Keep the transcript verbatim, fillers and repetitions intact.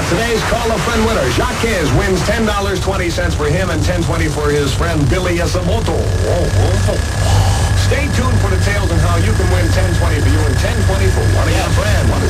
Today's Call a Friend winner, Jacques wins ten dollars and twenty cents for him and ten twenty for his friend Billy Yasamoto. Stay tuned for details on how you can win ten twenty for you and ten twenty for one of your friends.